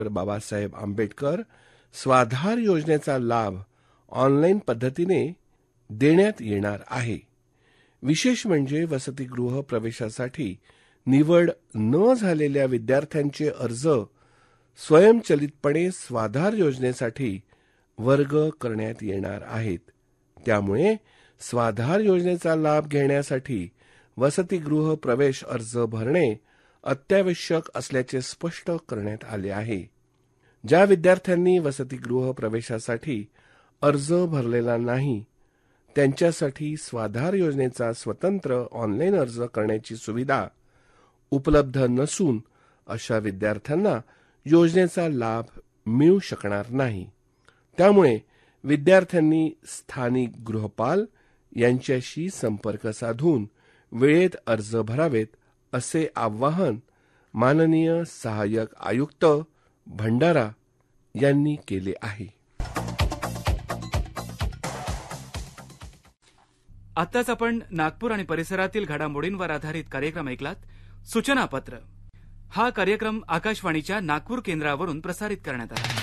बाबासाहेब आंबेडकर स्वाधार योजनेचा लाभ ऑनलाईन पद्धतीने देण्यात येणार आहे. विशेष म्हणजे वसतिगृह प्रवेशासाठी निवड न झालेल्या विद्यार्थ्यांचे अर्ज स्वयंचलितपणे स्वाधार योजनेसाठी वर्ग करण्यात येणार आहेत. त्यामुळे स्वाधार योजनेचा लाभ घेण्यासाठी वसतिगृह प्रवेश अर्ज भरणे अत्यावश्यक असल्याचे स्पष्ट करण्यात आले आहे. ज्या विद्यार्थ्यांनी वसतिगृह प्रवेशासाठी अर्ज भरलेला नाही त्यांच्यासाठी स्वाधार योजनेचा स्वतंत्र ऑनलाईन अर्ज करण्याची सुविधा उपलब्ध नसून अशा विद्यार्थ्यांना योजनेचा लाभ मिळू शकणार नाही. त्यामुळे विद्यार्थ्यांनी स्थानिक गृहपाल यांच्याशी संपर्क साधून वेळेत अर्ज भरावेत असे आवाहन माननीय सहाय्यक आयुक्त भंडारा यांनी केले आहे. आत्ताच आपण नागपूर आणि परिसरातील घडामोडींवर आधारित कार्यक्रम ऐकलात. सूचनापत्र. हा कार्यक्रम आकाशवाणीच्या नागपूर केंद्रावरून प्रसारित करण्यात आला.